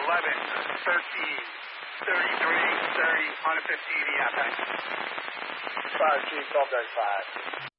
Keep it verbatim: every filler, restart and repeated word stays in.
eleven, thirteen, thirty-three, thirty, one fifteen, yeah, thanks. five G, twelve thirty-five.